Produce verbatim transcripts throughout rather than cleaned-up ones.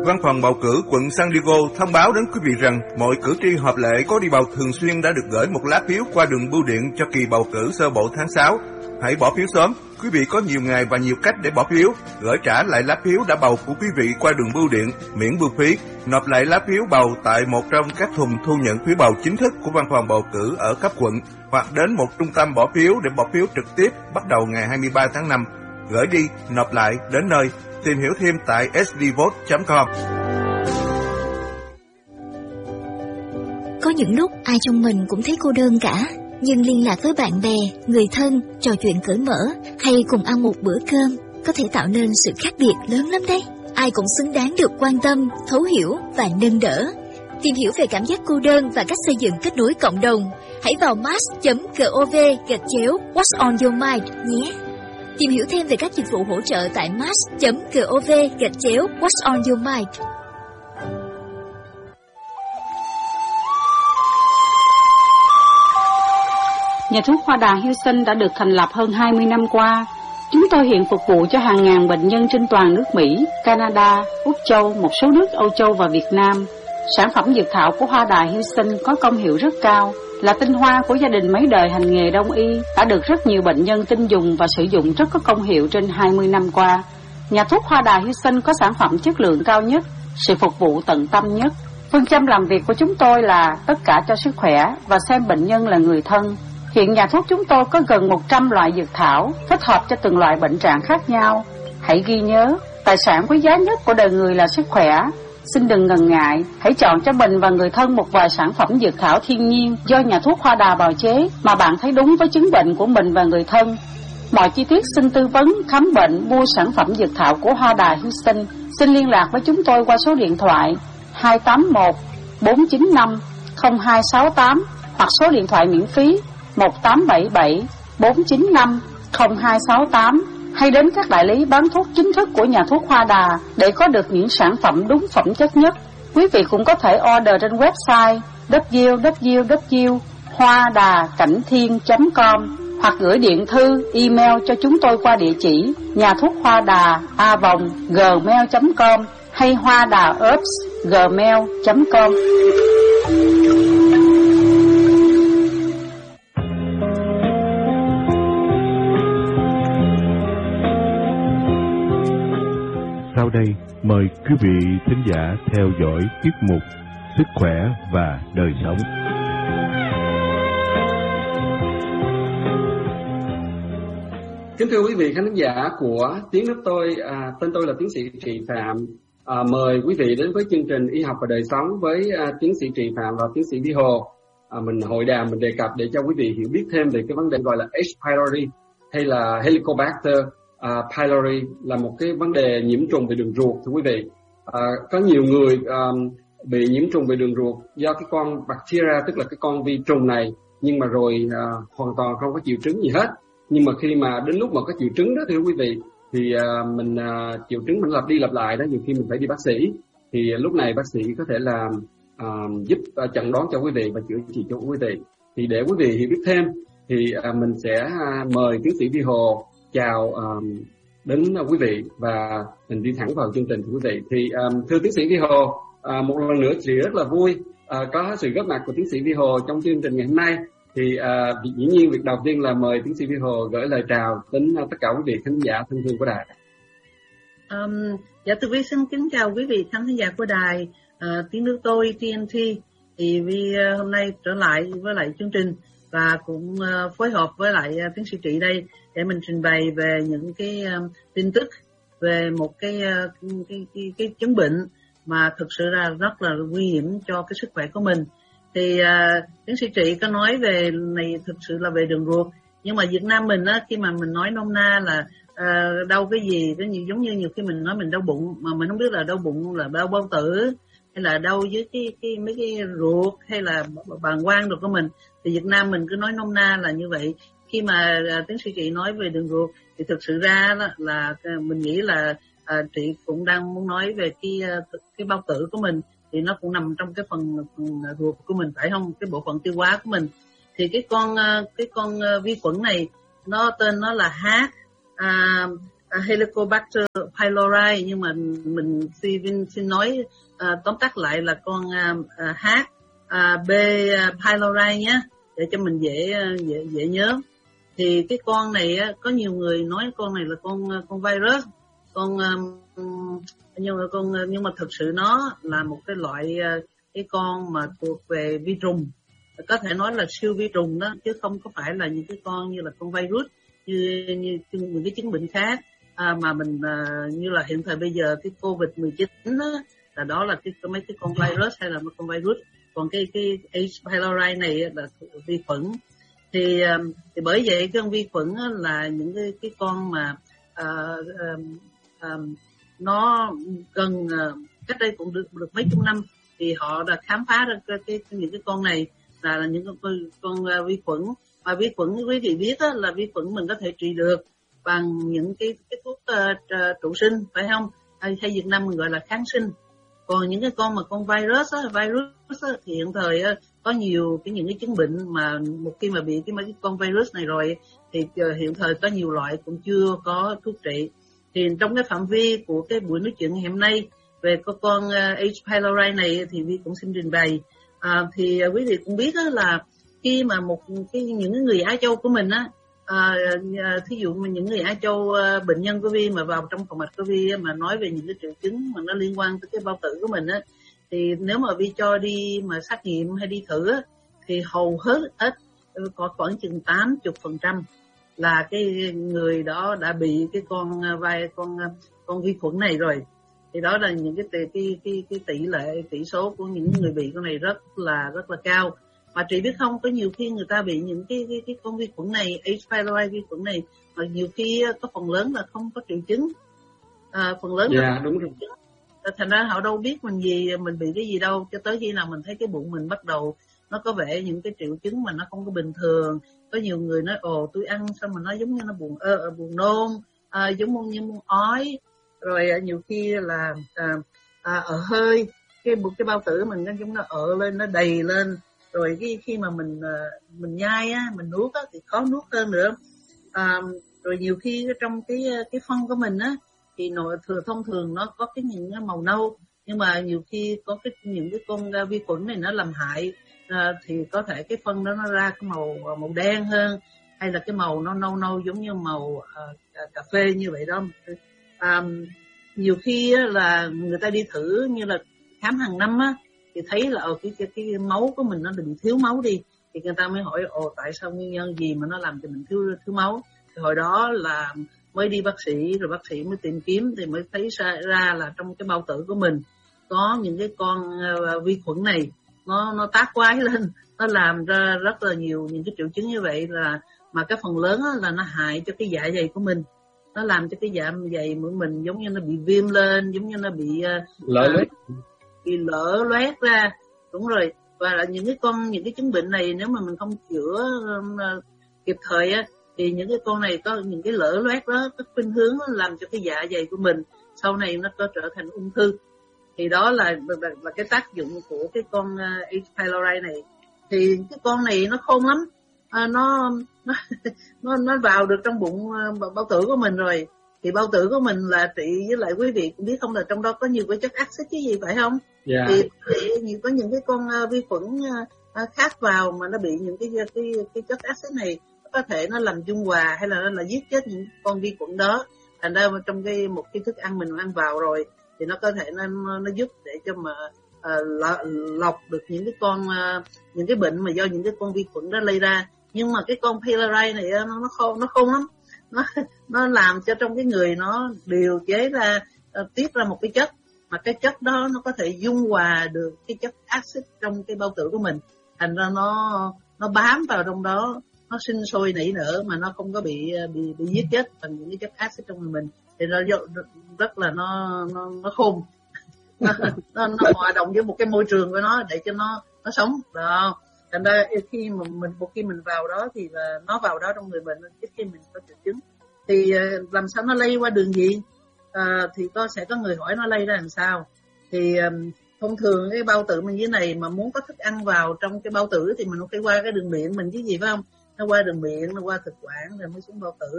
Văn phòng bầu cử quận San Diego thông báo đến quý vị rằng mọi cử tri hợp lệ có đi bầu thường xuyên đã được gửi một lá phiếu qua đường bưu điện cho kỳ bầu cử sơ bộ tháng sáu. Hãy bỏ phiếu sớm. Quý vị có nhiều ngày và nhiều cách để bỏ phiếu. Gửi trả lại lá phiếu đã bầu của quý vị qua đường bưu điện, miễn bưu phí. Nộp lại lá phiếu bầu tại một trong các thùng thu nhận phiếu bầu chính thức của văn phòng bầu cử ở cấp quận, hoặc đến một trung tâm bỏ phiếu để bỏ phiếu trực tiếp bắt đầu ngày hai mươi ba tháng năm. Gửi đi, nộp lại, đến nơi. Tìm hiểu thêm tại s d vote chấm com. Có những lúc ai trong mình cũng thấy cô đơn cả, nhưng liên lạc với bạn bè, người thân, trò chuyện cởi mở hay cùng ăn một bữa cơm có thể tạo nên sự khác biệt lớn lắm đấy. Ai cũng xứng đáng được quan tâm, thấu hiểu và nâng đỡ. Tìm hiểu về cảm giác cô đơn và cách xây dựng kết nối cộng đồng, hãy vào mass chấm gov gạch chéo What's on your mind nhé. Tìm hiểu thêm về các dịch vụ hỗ trợ tại mass chấm gov gạch chéo What's on your mind. Nhà thuốc Hoa Đà Houston đã được thành lập hơn hai mươi năm qua. Chúng tôi hiện phục vụ cho hàng ngàn bệnh nhân trên toàn nước Mỹ, Canada, Úc Châu, một số nước Âu Châu và Việt Nam. Sản phẩm dược thảo của Hoa Đà Houston có công hiệu rất cao, là tinh hoa của gia đình mấy đời hành nghề đông y, đã được rất nhiều bệnh nhân tin dùng và sử dụng rất có công hiệu trên hai mươi năm qua. Nhà thuốc Hoa Đà Houston có sản phẩm chất lượng cao nhất, sự phục vụ tận tâm nhất. Phương châm làm việc của chúng tôi là tất cả cho sức khỏe và xem bệnh nhân là người thân. Hiện nhà thuốc chúng tôi có gần một trăm loại dược thảo, thích hợp cho từng loại bệnh trạng khác nhau. Hãy ghi nhớ, tài sản quý giá nhất của đời người là sức khỏe. Xin đừng ngần ngại, hãy chọn cho mình và người thân một vài sản phẩm dược thảo thiên nhiên do nhà thuốc Hoa Đà bào chế mà bạn thấy đúng với chứng bệnh của mình và người thân. Mọi chi tiết xin tư vấn, khám bệnh, mua sản phẩm dược thảo của Hoa Đà Houston. Xin liên lạc với chúng tôi qua số điện thoại hai tám một bốn chín năm không hai sáu tám hoặc số điện thoại miễn phí một tám bảy bảy bốn chín năm không hai sáu tám, hay đến các đại lý bán thuốc chính thức của nhà thuốc Hoa Đà để có được những sản phẩm đúng phẩm chất nhất. Quý vị cũng có thể order trên website w w w chấm hoa đà cảnh thiên chấm com hoặc gửi điện thư, email cho chúng tôi qua địa chỉ nhà thuốc hoa đà a vòng gmail chấm com hay hoa đà herbs gmail chấm com. Sau đây, mời quý vị thính giả theo dõi tiết mục Sức khỏe và đời sống. Kính thưa quý vị khán giả của Tiếng Nước Tôi, à, tên tôi là tiến sĩ Trị Phạm. À, mời quý vị đến với chương trình Y học và đời sống với à, tiến sĩ Trị Phạm và tiến sĩ Vi Hồ. À, mình hội đàm, mình đề cập để cho quý vị hiểu biết thêm về cái vấn đề gọi là H. pylori hay là Helicobacter Uh, pylori, là một cái vấn đề nhiễm trùng về đường ruột. Thưa quý vị, uh, có nhiều người um, bị nhiễm trùng về đường ruột do cái con bacteria, tức là cái con vi trùng này, nhưng mà rồi uh, hoàn toàn không có triệu chứng gì hết. Nhưng mà khi mà đến lúc mà có triệu chứng đó thưa quý vị, thì uh, mình uh, triệu chứng mình lặp đi lặp lại đó, nhiều khi mình phải đi bác sĩ. Thì uh, lúc này bác sĩ có thể là uh, giúp uh, chẩn đoán cho quý vị và chữa trị cho quý vị. Thì để quý vị hiểu biết thêm thì uh, mình sẽ uh, mời tiến sĩ Vi Hồ chào um, đến uh, quý vị và mình đi thẳng vào chương trình của quý vị. Thì um, thưa tiến sĩ Vi Hồ, uh, một lần nữa thì rất là vui uh, có sự góp mặt của tiến sĩ Vi Hồ trong chương trình ngày hôm nay. Thì uh, dĩ nhiên việc đầu tiên là mời tiến sĩ Vi Hồ gửi lời chào đến uh, tất cả quý vị khán giả thân thương của đài. Um, dạ tôi Vi xin kính chào quý vị khán giả của đài uh, Tiếng Nước Tôi tê en tê. Thì Vi uh, hôm nay trở lại với lại chương trình và cũng uh, phối hợp với lại uh, tiến sĩ Trị đây để mình trình bày về những cái uh, tin tức về một cái, uh, cái, cái, cái chứng bệnh mà thực sự là rất là nguy hiểm cho cái sức khỏe của mình. Thì uh, tiến sĩ Trị có nói về này thực sự là về đường ruột, nhưng mà Việt Nam mình á, khi mà mình nói nôm na là uh, đau cái gì, cái nhiều giống như nhiều khi mình nói mình đau bụng mà mình không biết là đau bụng là đau bao tử hay là đau dưới cái cái mấy cái ruột hay là bàng quang rồi của mình, thì Việt Nam mình cứ nói nôm na là như vậy. Khi mà uh, tiến sĩ Trị nói về đường ruột thì thực sự ra là, là mình nghĩ là uh, Trị cũng đang muốn nói về cái uh, cái bao tử của mình, thì nó cũng nằm trong cái phần, phần ruột của mình phải không, cái bộ phận tiêu hóa của mình. Thì cái con uh, cái con uh, vi khuẩn này nó tên nó là H. Uh, uh, Helicobacter pylori, nhưng mà mình xin, xin nói uh, tóm tắt lại là con uh, uh, H uh, B uh, pylori nhé, để cho mình dễ dễ dễ nhớ. Thì cái con này á, có nhiều người nói con này là con con virus, con um, nhưng mà con nhưng mà thực sự nó là một cái loại uh, cái con mà thuộc về vi trùng, có thể nói là siêu vi trùng đó, chứ không có phải là những cái con như là con virus như như những cái chứng bệnh khác à, mà mình à, như là hiện thời bây giờ cái covid mười chín đó, là đó là cái mấy cái con virus hay là một con virus. Còn cái cái H. pylori này là vi khuẩn. Thì thì bởi vậy cái con vi khuẩn là những cái cái con mà à, à, à, nó gần à, cách đây cũng được được mấy chục năm thì họ đã khám phá ra cái, cái những cái con này là, là những con con uh, vi khuẩn. Và vi khuẩn quý vị biết á, là vi khuẩn mình có thể trị được bằng những cái cái thuốc uh, trụ sinh, phải không? Hay, hay Việt Nam mình gọi là kháng sinh. Còn những cái con mà con virus á, virus á, thì hiện thời á, có nhiều cái những cái chứng bệnh mà một khi mà bị cái mấy cái con virus này rồi thì uh, hiện thời có nhiều loại cũng chưa có thuốc trị. Thì trong cái phạm vi của cái buổi nói chuyện ngày hôm nay về con con uh, H. pylori này thì Vi cũng xin trình bày. À, thì uh, quý vị cũng biết đó là khi mà một cái những người Á Châu của mình á, à, à, thí dụ mà những người Á Châu à, bệnh nhân của Vi mà vào trong phòng mạch của Vi mà nói về những cái triệu chứng mà nó liên quan tới cái bao tử của mình á, thì nếu mà Vi cho đi mà xét nghiệm hay đi thử á, thì hầu hết ít có khoảng chừng tám mươi phần trăm là cái người đó đã bị cái con vai con con vi khuẩn này rồi. Thì đó là những cái cái cái cái, cái tỷ lệ tỷ số của những người bị con này rất là rất là cao. Mà chị biết không, có nhiều khi người ta bị những cái cái, cái con vi khuẩn này, H. pylori vi khuẩn này, mà nhiều khi có phần lớn là không có triệu chứng, à, phần lớn yeah, là đúng triệu chứng. Thành ra họ đâu biết mình gì, mình bị cái gì đâu, cho tới khi nào mình thấy cái bụng mình bắt đầu nó có vẻ những cái triệu chứng mà nó không có bình thường. Có nhiều người nói ồ tôi ăn xong mà nó giống như nó buồn ơ buồn nôn, à, giống như muốn ói, rồi nhiều khi là à, à, ở hơi cái cái bao tử mình nó giống nó ở lên, nó đầy lên. Rồi cái khi mà mình mình nhai á, mình nuốt á thì khó nuốt hơn nữa. À, rồi nhiều khi trong cái cái phân của mình á thì nội thừa thông thường nó có cái những cái màu nâu, nhưng mà nhiều khi có cái những cái con vi khuẩn này nó làm hại, à, thì có thể cái phân đó nó ra cái màu màu đen hơn, hay là cái màu nó nâu nâu giống như màu à, cà phê như vậy đó. À, nhiều khi á, là người ta đi thử như là khám hàng năm á, thì thấy là ở cái, cái cái máu của mình nó bị thiếu máu đi, thì người ta mới hỏi ồ tại sao nguyên nhân gì mà nó làm cho mình thiếu thiếu máu. Thì hồi đó là mới đi bác sĩ, rồi bác sĩ mới tìm kiếm thì mới thấy ra, ra là trong cái bao tử của mình có những cái con uh, vi khuẩn này nó nó tác quái lên, nó làm ra rất là nhiều những cái triệu chứng như vậy, là mà cái phần lớn là nó hại cho cái dạ dày của mình, nó làm cho cái dạ dày của mình giống như nó bị viêm lên, giống như nó bị uh, lở loét bị lở loét ra. Đúng rồi. Và là những cái con những cái chứng bệnh này nếu mà mình không chữa uh, kịp thời á, thì những cái con này có những cái lở loét đó, cái khuynh hướng làm cho cái dạ dày của mình sau này nó có trở thành ung thư. Thì đó là là, là cái tác dụng của cái con uh, H. pylori này. Thì cái con này nó khôn lắm, à, nó nó nó nó vào được trong bụng uh, bao tử của mình rồi. Thì bao tử của mình là trị, với lại quý vị cũng biết không, là trong đó có nhiều cái chất axit chứ gì, phải không? Yeah. Thì, thì có những cái con uh, vi khuẩn uh, khác vào mà nó bị những cái cái cái chất axit này, có thể nó làm dung hòa hay là nó là giết chết những con vi khuẩn đó. Thành ra trong cái một cái thức ăn mình ăn vào rồi thì nó có thể nó nó giúp để cho mà uh, lọc được những cái con uh, những cái bệnh mà do những cái con vi khuẩn đó lây ra. Nhưng mà cái con pylori này nó nó khôn nó khôn lắm, nó nó làm cho trong cái người nó điều chế ra uh, tiết ra một cái chất, mà cái chất đó nó có thể dung hòa được cái chất axit trong cái bao tử của mình. Thành ra nó nó bám vào trong đó, nó sinh sôi nảy nở mà nó không có bị bị bị giết chết bằng những cái chất axit trong người mình. Thì nó rất là nó nó nó khôn, nó, nó nó hòa đồng với một cái môi trường của nó để cho nó nó sống đó. Thành ra khi mà mình một khi mình vào đó thì là nó vào đó trong người mình trước khi mình có triệu chứng. Thì làm sao nó lây qua đường gì? À, thì có sẽ có người hỏi nó lây ra làm sao. Thì um, thông thường cái bao tử mình như này mà muốn có thức ăn vào trong cái bao tử thì mình phải qua cái đường miệng mình chứ gì, phải không? Nó qua đường miệng, nó qua thực quản rồi mới xuống bao tử.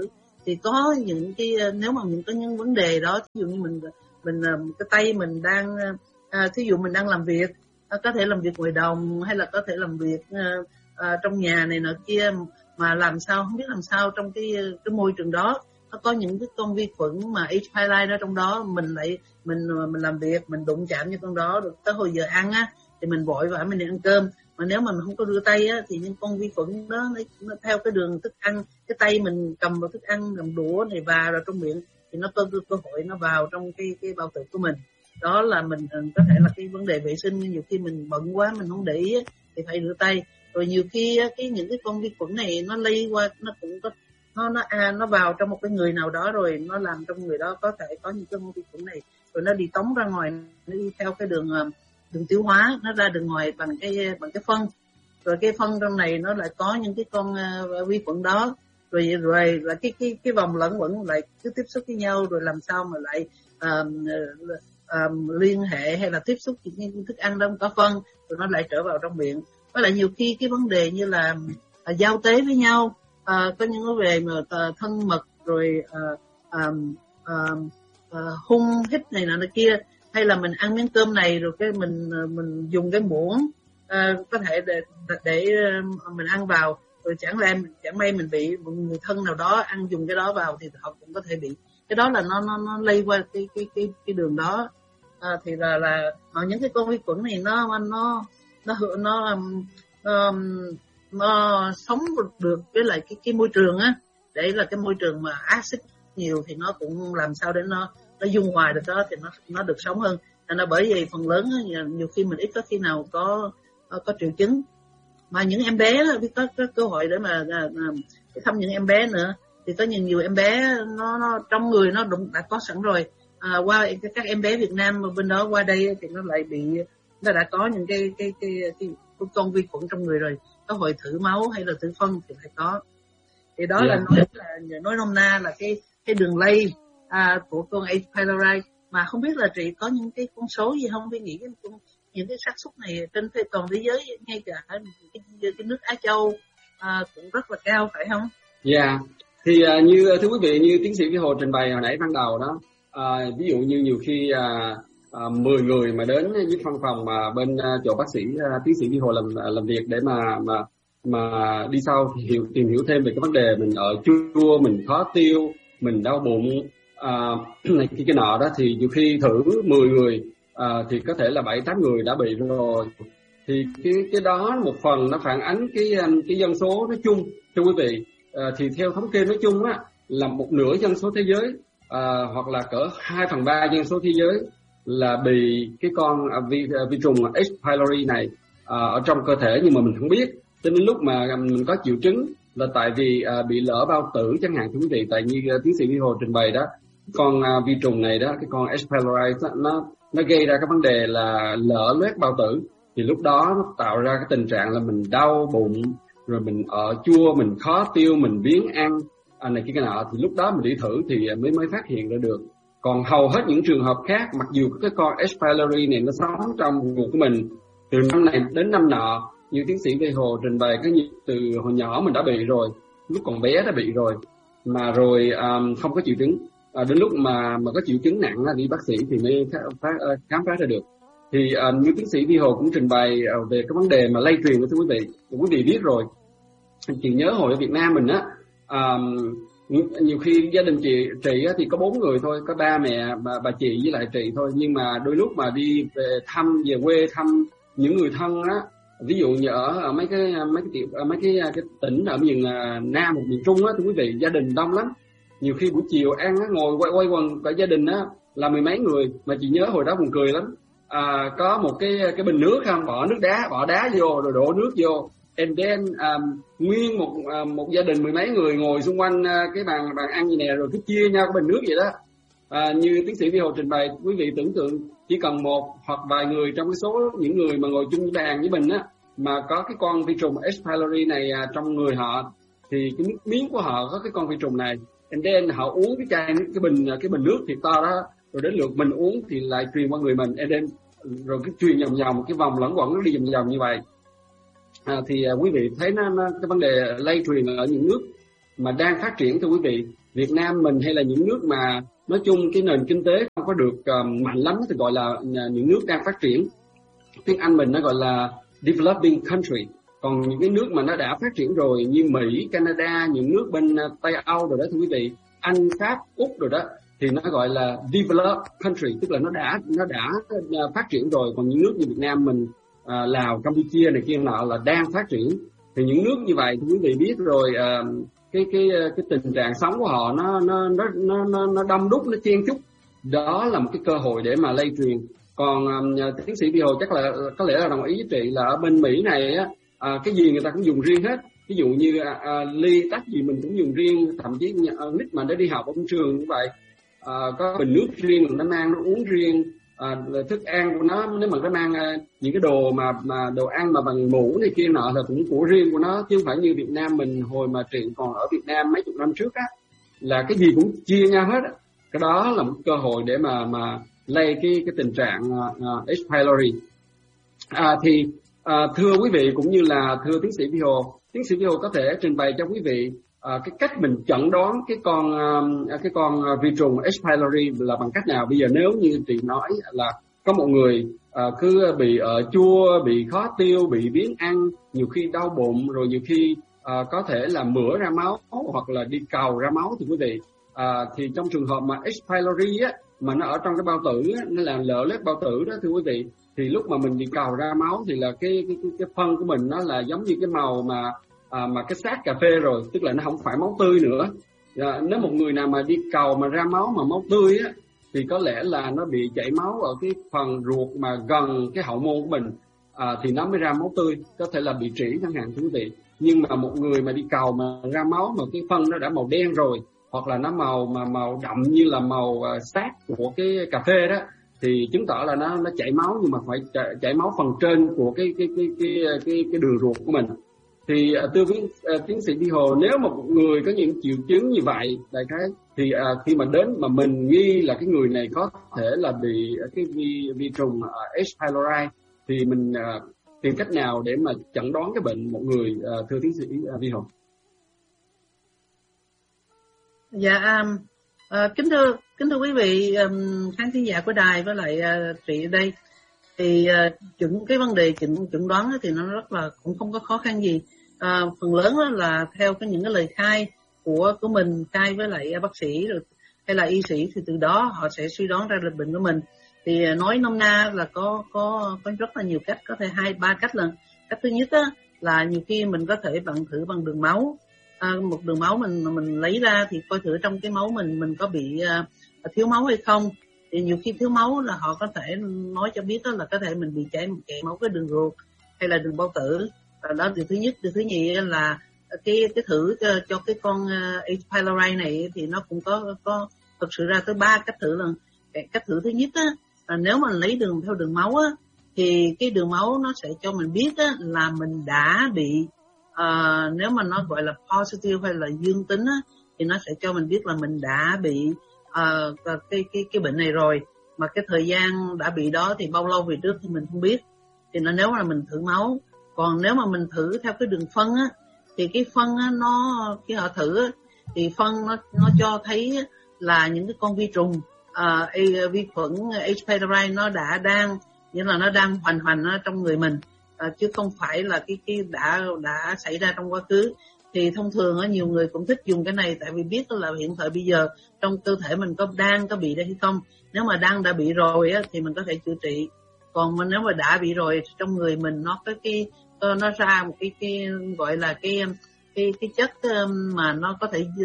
thì có những cái nếu mà mình có những vấn đề đó, ví dụ như mình mình cái tay mình đang à, thí dụ mình đang làm việc, có thể làm việc ngoài đồng hay là có thể làm việc à, à, trong nhà này nọ kia, mà làm sao không biết làm sao trong cái cái môi trường đó nó có những cái con vi khuẩn mà H. pylori ở trong đó, mình lại mình mình làm việc mình đụng chạm như con đó, được tới hồi giờ ăn á thì mình vội vã mình đi ăn cơm, mà nếu mà mình không có rửa tay á thì những con vi khuẩn đó nó, nó theo cái đường thức ăn, cái tay mình cầm vào thức ăn, cầm đũa này vào rồi trong miệng thì nó có cơ hội nó vào trong cái cái bao tử của mình. Đó là mình có thể là cái vấn đề vệ sinh, nhiều khi mình bận quá mình không để ý thì phải rửa tay. Rồi nhiều khi cái những cái con vi khuẩn này nó lây qua, nó cũng có nó nó à, nó vào trong một cái người nào đó rồi nó làm trong người đó có thể có những cái con vi khuẩn này, rồi nó đi tống ra ngoài, nó đi theo cái đường đường tiêu hóa, nó ra đường ngoài bằng cái bằng cái phân, rồi cái phân trong này nó lại có những cái con uh, vi khuẩn đó, rồi rồi là cái cái cái vòng lẫn quẩn lại cứ tiếp xúc với nhau, rồi làm sao mà lại um, um, liên hệ hay là tiếp xúc những thức ăn đó có phân, rồi nó lại trở vào trong miệng. Với lại nhiều khi cái vấn đề như là uh, giao tế với nhau, uh, có những cái về mà uh, thân mật, rồi uh, um, uh, uh, hung hít này nọ kia, hay là mình ăn miếng cơm này rồi cái mình mình dùng cái muỗng uh, có thể để để mình ăn vào, rồi chẳng lẽ chẳng may mình bị một người thân nào đó ăn dùng cái đó vào thì họ cũng có thể bị. Cái đó là nó nó nó lây qua cái cái cái cái đường đó. À, thì là là những cái con vi khuẩn này nó nó nó nó nó, nó sống được với lại cái cái môi trường á, để là cái môi trường mà axit nhiều thì nó cũng làm sao để nó nó dung hòa được đó thì nó nó được sống hơn. Nên là bởi vì phần lớn nhiều khi mình ít có khi nào có có triệu chứng, mà những em bé đó, có, có cơ hội để mà để thăm những em bé nữa, thì có nhiều nhiều em bé nó, nó trong người nó đụng đã có sẵn rồi. À, qua các em bé Việt Nam bên đó qua đây thì nó lại bị nó đã có những cái cái cái, cái, cái con vi khuẩn trong người rồi, có hội thử máu hay là thử phân thì phải có. Thì đó yeah. là nói là nói nôm na là cái cái đường lây à, của con H. pylori. Mà không biết là chị có những cái con số gì không? Tôi nghĩ cái, những cái xác suất này trên toàn thế giới, ngay cả cái, cái nước Á Châu à, cũng rất là cao, phải không? Dạ, yeah. Thì uh, như thưa quý vị, như tiến sĩ Vĩ Hồ trình bày hồi nãy ban đầu đó, uh, ví dụ như nhiều khi uh, uh, mười người mà đến với văn phòng mà bên uh, chỗ bác sĩ uh, tiến sĩ Vĩ Hồ làm uh, làm việc để mà mà mà đi sau thì hiểu, tìm hiểu thêm về cái vấn đề mình ở chua, mình khó tiêu, mình đau bụng uh, này cái cái nọ đó, thì nhiều khi thử mười người uh, thì có thể là bảy tám người đã bị rồi. Thì cái cái đó một phần nó phản ánh cái cái dân số nói chung thưa quý vị. À, thì theo thống kê nói chung á là một nửa dân số thế giới à, hoặc là cỡ hai phần ba dân số thế giới là bị cái con à, vi, à, vi trùng H. pylori này à, ở trong cơ thể, nhưng mà mình không biết. Cho đến lúc mà mình có triệu chứng là tại vì à, bị lỡ bao tử chẳng hạn thưa quý vị. Tại như uh, tiến sĩ Vĩ Hồ trình bày đó, con à, vi trùng này đó, cái con H. pylori nó nó gây ra cái vấn đề là lỡ loét bao tử, thì lúc đó nó tạo ra cái tình trạng là mình đau bụng, rồi mình ở chua, mình khó tiêu, mình biếng ăn à, này kia cái nọ, thì lúc đó mình đi thử thì mới mới phát hiện ra được. Còn hầu hết những trường hợp khác, mặc dù cái con H. pylori này nó sống trong ruột của mình từ năm này đến năm nọ, như tiến sĩ Vĩ Hồ trình bày, cái từ hồi nhỏ mình đã bị rồi, lúc còn bé đã bị rồi, mà rồi um, không có triệu chứng, à, đến lúc mà mà có triệu chứng nặng là đi bác sĩ thì mới phá, uh, khám phá ra được. Thì uh, như tiến sĩ Vĩ Hồ cũng trình bày uh, về cái vấn đề mà lây truyền của thưa quý vị, quý vị biết rồi. Chị nhớ hồi ở Việt Nam mình á, uh, nhiều khi gia đình chị chị á, thì có bốn người thôi, có ba mẹ, bà, bà chị với lại chị thôi, nhưng mà đôi lúc mà đi về thăm, về quê thăm những người thân á, ví dụ như ở, ở mấy cái mấy cái tiểu, mấy cái, cái tỉnh ở miền uh, Nam hoặc miền Trung á, thưa quý vị, gia đình đông lắm. Nhiều khi buổi chiều ăn á, ngồi quay quay quần cả gia đình á là mười mấy người, mà chị nhớ hồi đó buồn cười lắm. À, có một cái cái bình nước không, bỏ nước đá, bỏ đá vô rồi đổ nước vô, and then um, nguyên một uh, một gia đình mười mấy người ngồi xung quanh uh, cái bàn bàn ăn gì nè, rồi cứ chia nhau cái bình nước vậy đó. À, như tiến sĩ Vĩ Hồ trình bày, quý vị tưởng tượng chỉ cần một hoặc vài người trong cái số những người mà ngồi chung bàn với mình á mà có cái con vi trùng H. pylori này uh, trong người họ, thì cái nước miếng của họ có cái con vi trùng này, and then họ uống cái chai cái bình cái bình nước thiệt to đó, rồi đến lượt mình uống thì lại truyền qua người mình, and then rồi cái truyền vòng vòng, cái vòng lẫn quẩn nó đi vòng vòng như vậy. À, thì à, quý vị thấy nó, nó cái vấn đề lây truyền ở những nước mà đang phát triển thưa quý vị, Việt Nam mình hay là những nước mà nói chung cái nền kinh tế không có được uh, mạnh lắm thì gọi là những nước đang phát triển. Tiếng Anh mình nó gọi là developing country. Còn những cái nước mà nó đã phát triển rồi như Mỹ, Canada, những nước bên Tây Âu rồi đó thưa quý vị, Anh, Pháp, Úc rồi đó, thì nó gọi là developed country, tức là nó đã nó đã phát triển rồi. Còn những nước như Việt Nam mình, à, Lào, Campuchia này kia nọ là đang phát triển. Thì những nước như vậy thì quý vị biết rồi, à, cái cái cái tình trạng sống của họ nó nó nó nó nó đông đúc, nó chen chúc. Đó là một cái cơ hội để mà lây truyền. Còn um, tiến sĩ Vy Hồ chắc là có lẽ là đồng ý với chị là ở bên Mỹ này á, à, cái gì người ta cũng dùng riêng hết. Ví dụ như à, ly tách gì mình cũng dùng riêng, thậm chí nít mà để đi học ở trường như vậy, à, có bình nước riêng nó mang, nó uống riêng, à, thức ăn của nó nếu mà nó mang à, những cái đồ mà mà đồ ăn mà bằng mũ này kia nọ là cũng của riêng của nó, chứ không phải như Việt Nam mình hồi mà chị còn ở Việt Nam mấy chục năm trước á là cái gì cũng chia nhau hết á. Cái đó là một cơ hội để mà mà lây cái cái tình trạng uh, H. pylori. À, thì uh, thưa quý vị cũng như là thưa tiến sĩ Vy Hồ, tiến sĩ Vy Hồ có thể trình bày cho quý vị uh, cái cách mình chẩn đoán cái con uh, cái con uh, vi trùng H. pylori là bằng cách nào? Bây giờ nếu như chị nói là có một người uh, cứ bị ở uh, chua, bị khó tiêu, bị biếng ăn, nhiều khi đau bụng, rồi nhiều khi uh, có thể là mửa ra máu hoặc là đi cầu ra máu thì quý vị uh, thì trong trường hợp mà H. pylori á mà nó ở trong cái bao tử á, nó là lở loét bao tử đó thưa quý vị, thì lúc mà mình đi cầu ra máu thì là cái cái cái, cái phân của mình nó là giống như cái màu mà à, mà cái xác cà phê rồi, tức là nó không phải máu tươi nữa. À, nếu một người nào mà đi cầu mà ra máu mà máu tươi á thì có lẽ là nó bị chảy máu ở cái phần ruột mà gần cái hậu môn của mình, à, thì nó mới ra máu tươi, có thể là bị trĩ chẳng hạn thưa quý vị. Nhưng mà một người mà đi cầu mà ra máu mà cái phân nó đã màu đen rồi, hoặc là nó màu mà màu đậm như là màu uh, xác của cái cà phê đó, thì chứng tỏ là nó nó chảy máu, nhưng mà phải chảy, chảy máu phần trên của cái cái cái cái cái, cái đường ruột của mình. Thì uh, thưa tiến, uh, tiến sĩ Vy Hồ, nếu mà một người có những triệu chứng như vậy đại khái thì uh, khi mà đến mà mình nghi là cái người này có thể là bị uh, cái vi, vi trùng uh, H. pylori thì mình uh, tìm cách nào để mà chẩn đoán cái bệnh một người, uh, thưa tiến sĩ uh, Vy Hồ? Dạ, um, uh, kính thưa kính thưa quý vị um, khán thính giả của đài với lại uh, chị ở đây, thì uh, chuẩn cái vấn đề chẩn chẩn đoán thì nó rất là cũng không có khó khăn gì. Uh, phần lớn là theo cái những cái lời khai của của mình khai với lại bác sĩ rồi hay là y sĩ, thì từ đó họ sẽ suy đoán ra lịch bệnh của mình. Thì uh, nói nôm na là có có có rất là nhiều cách, có thể hai ba cách lần. Cách thứ nhất á, là nhiều khi mình có thể bạn thử bằng đường máu. À, một đường máu mình mình lấy ra thì coi thử trong cái máu mình mình có bị uh, thiếu máu hay không. Thì nhiều khi thiếu máu là họ có thể nói cho biết đó là có thể mình bị chảy chảy máu cái đường ruột hay là đường bao tử. Và đó điều thứ nhất. Điều thứ nhì là cái cái thử cho, cho cái con uh, H. pylori này thì nó cũng có có thực sự ra tới ba cách thử lần. Cái cách thử thứ nhất á, là nếu mình lấy đường theo đường máu á, thì cái đường máu nó sẽ cho mình biết á, là mình đã bị Uh, nếu mà nó gọi là positive hay là dương tính á, thì nó sẽ cho mình biết là mình đã bị uh, cái cái cái bệnh này rồi. Mà cái thời gian đã bị đó thì bao lâu về trước thì mình không biết. Thì nó nếu mà mình thử máu. Còn nếu mà mình thử theo cái đường phân á, thì cái phân á, nó khi họ thử á, thì phân nó nó cho thấy là những cái con vi trùng uh, vi khuẩn H. pylori nó đã đang như là nó đang hoành hành ở trong người mình. À, chứ không phải là cái cái đã đã xảy ra trong quá khứ. Thì thông thường á, nhiều người cũng thích dùng cái này tại vì biết là hiện tại bây giờ trong cơ thể mình có đang có bị đây hay không. Nếu mà đang đã bị rồi á, thì mình có thể chữa trị. Còn mà nếu mà đã bị rồi trong người mình nó có cái nó ra một cái cái gọi là cái cái cái chất mà nó có thể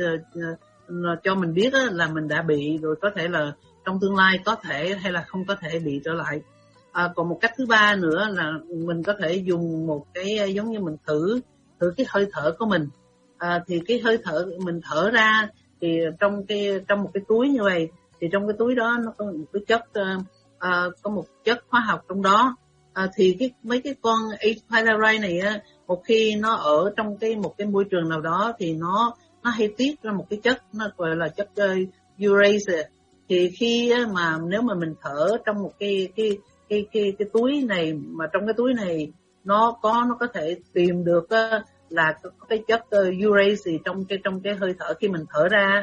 uh, cho mình biết á, là mình đã bị rồi, có thể là trong tương lai có thể hay là không có thể bị trở lại. À, còn một cách thứ ba nữa là mình có thể dùng một cái giống như mình thử thử cái hơi thở của mình. À, thì cái hơi thở mình thở ra thì trong cái trong một cái túi như vậy, thì trong cái túi đó nó có một cái chất uh, uh, có một chất hóa học trong đó. À, thì cái mấy cái con H. pylori này á, một khi nó ở trong cái một cái môi trường nào đó thì nó nó hay tiết ra một cái chất nó gọi là chất uh, urate. Thì khi uh, mà nếu mà mình thở trong một cái cái cái cái cái túi này, mà trong cái túi này nó có nó có thể tìm được uh, là có cái chất uh, urate trong cái trong cái hơi thở khi mình thở ra,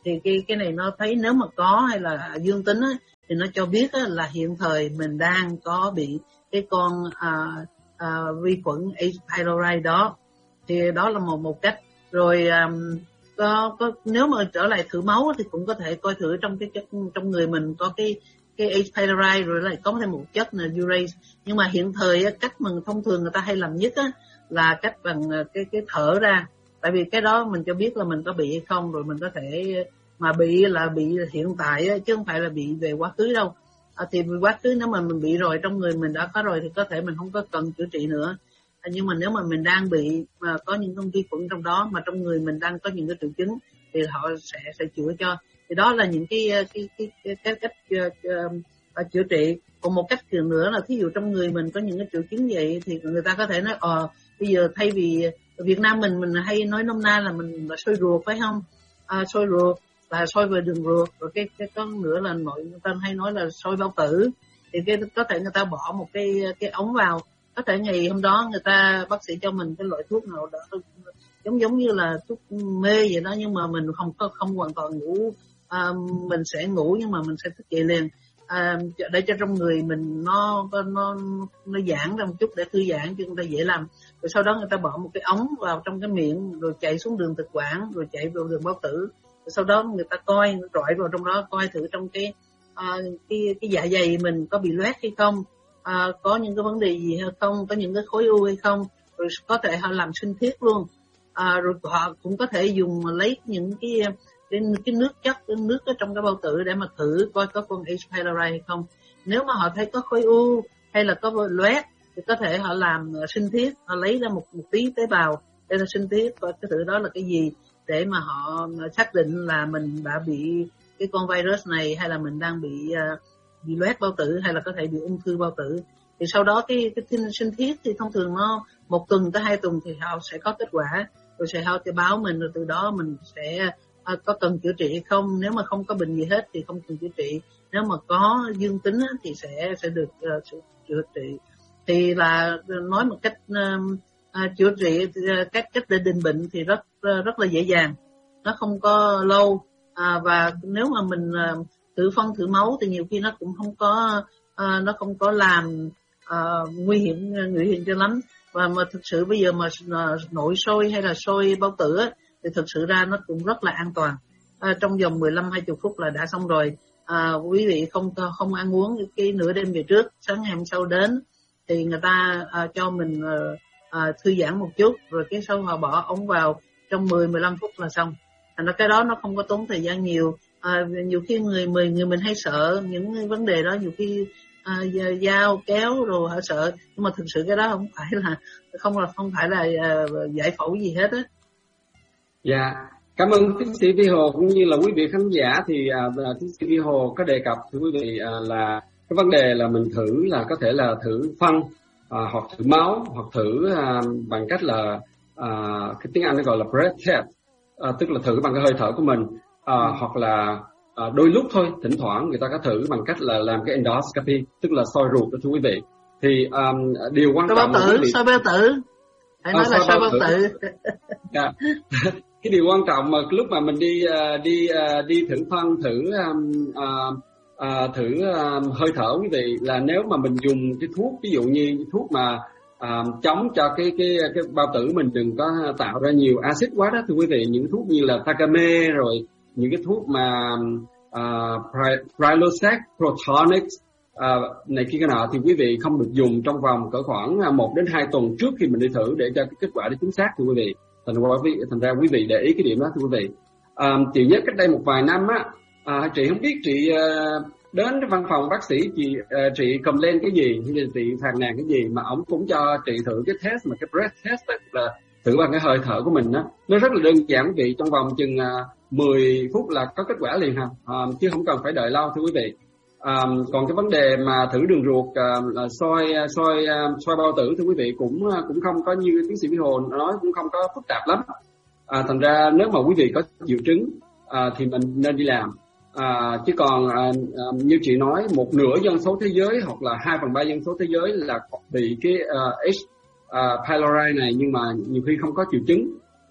thì cái cái này nó thấy nếu mà có hay là dương tính á, thì nó cho biết á, là hiện thời mình đang có bị cái con à, à, vi khuẩn H. pylori đó. Thì đó là một một cách. Rồi um, có, có nếu mà trở lại thử máu thì cũng có thể coi thử trong cái chất trong người mình có cái cái H. pylori, rồi lại có thêm một chất là urate. Nhưng mà hiện thời á, cách mà thông thường người ta hay làm nhất á, là cách bằng cái cái thở ra. Tại vì cái đó mình cho biết là mình có bị hay không, rồi mình có thể mà bị là bị hiện tại á, chứ không phải là bị về quá khứ đâu. À, thì quá khứ nếu mà mình bị rồi, trong người mình đã có rồi thì có thể mình không có cần chữa trị nữa. À, nhưng mà nếu mà mình đang bị mà có những con vi khuẩn trong đó, mà trong người mình đang có những cái triệu chứng, thì họ sẽ sẽ chữa cho. Thì đó là những cái cái cái cái, cái cách uh, uh, chữa trị. Còn một cách nữa là thí dụ trong người mình có những cái triệu chứng vậy thì người ta có thể nói ờ uh, bây giờ thay vì Việt Nam mình mình hay nói nôm na là mình là sôi ruột, phải không? À, sôi ruột là sôi về đường ruột. Rồi cái cái con nữa là nội người ta hay nói là sôi bao tử. Thì cái có thể người ta bỏ một cái cái ống vào. Có thể ngày hôm đó người ta bác sĩ cho mình cái loại thuốc nào đó giống giống như là thuốc mê vậy đó, nhưng mà mình không có không hoàn toàn ngủ. À, mình sẽ ngủ nhưng mà mình sẽ thức dậy liền. À, để cho trong người mình nó nó nó giãn ra một chút để thư giãn cho người ta dễ làm. Rồi sau đó người ta bỏ một cái ống vào trong cái miệng, rồi chạy xuống đường thực quản, rồi chạy vào đường bao tử. Rồi sau đó người ta coi, rọi vào trong đó coi thử trong cái à, cái cái dạ dày mình có bị loét hay không, à, có những cái vấn đề gì hay không, có những cái khối u hay không. Rồi có thể họ làm sinh thiết luôn. À, rồi họ cũng có thể dùng lấy những cái cái, cái nước chất, cái nước ở trong cái bao tử để mà thử coi có con H. pylori hay không. Nếu mà họ thấy có khối u hay là có loét thì có thể họ làm sinh thiết, họ lấy ra một, một tí tế bào để là sinh thiết coi cái thử đó là cái gì, để mà họ xác định là mình đã bị cái con virus này, hay là mình đang bị uh, bị loét bao tử, hay là có thể bị ung thư bao tử. Thì sau đó cái cái sinh thiết thì thông thường nó một tuần tới hai tuần thì họ sẽ có kết quả, rồi sẽ họ sẽ báo mình, rồi từ đó mình sẽ uh, có cần chữa trị hay không. Nếu mà không có bệnh gì hết thì không cần chữa trị, nếu mà có dương tính thì sẽ sẽ được uh, chữa trị. Thì là nói một cách uh, uh, chữa trị uh, cách cách để định bệnh thì rất uh, rất là dễ dàng, nó không có lâu. À, và nếu mà mình uh, thử phân thử máu thì nhiều khi nó cũng không có uh, nó không có làm uh, nguy hiểm nguy hiểm cho lắm. Và mà thực sự bây giờ mà uh, nội sôi hay là sôi bao tử á, thì thực sự ra nó cũng rất là an toàn. Uh, trong vòng mười lăm hai mươi phút là đã xong rồi. Uh, quý vị không không ăn uống cái nửa đêm về trước, sáng ngày hôm sau đến thì người ta uh, cho mình uh, uh, thư giãn một chút, rồi cái sau họ bỏ ống vào trong mười mười lăm phút là xong. Thành ra cái đó nó không có tốn thời gian nhiều. À, nhiều khi người người người mình hay sợ những vấn đề đó, nhiều khi à, dao kéo rồi họ sợ, nhưng mà thực sự cái đó không phải là không là không phải là uh, giải phẫu gì hết á. Dạ, cảm ơn tiến sĩ Vi Hồ cũng như là quý vị khán giả. Thì uh, tiến sĩ Vi Hồ có đề cập thưa quý vị uh, là cái vấn đề là mình thử là có thể là thử phân uh, hoặc thử máu, hoặc thử uh, bằng cách là uh, cái tiếng Anh nó gọi là breath test. À, tức là thử bằng cái hơi thở của mình, à, ừ. hoặc là à, đôi lúc thôi, thỉnh thoảng người ta có thử bằng cách là làm cái endoscopy, tức là soi ruột đó thưa quý vị. Thì um, điều quan soi trọng bao tử, soi bao tử, hãy nói à, là soi bao tử. Yeah. Cái điều quan trọng mà lúc mà mình đi uh, đi uh, đi thử phân, thử um, uh, uh, thử uh, hơi thở quý vị, là nếu mà mình dùng cái thuốc, ví dụ như thuốc mà À, chống cho cái cái cái bao tử mình đừng có tạo ra nhiều axit quá đó thưa quý vị, những thuốc như là Takame, rồi những cái thuốc mà uh, Prilosec, Protonix uh, này kia cái nọ, thì quý vị không được dùng trong vòng cỡ khoảng một đến hai tuần trước khi mình đi thử, để cho cái kết quả nó chính xác thưa quý vị. Thành ra quý vị, thành ra quý vị để ý cái điểm đó thưa quý vị. Uh, chị nhớ cách đây một vài năm á, uh, chị không biết chị uh, đến văn phòng bác sĩ chị uh, chị cầm lên cái gì, hay là chị phàn nàn cái gì, mà ổng cũng cho chị thử cái test, mà cái breath test đó, là thử bằng cái hơi thở của mình đó. Nó rất là đơn giản quý vị, trong vòng chừng uh, mười phút là có kết quả liền ha, uh, chứ không cần phải đợi lâu thưa quý vị. Uh, còn cái vấn đề mà thử đường ruột, uh, là soi soi uh, soi bao tử thưa quý vị, cũng uh, cũng không có như tiến sĩ Vi Hồ nói, cũng không có phức tạp lắm. Uh, thành ra nếu mà quý vị có triệu chứng uh, thì mình nên đi làm. À, chứ còn à, à, như chị nói, một nửa dân số thế giới hoặc là hai phần ba dân số thế giới là bị cái uh, H. Uh, pylori này, nhưng mà nhiều khi không có triệu chứng.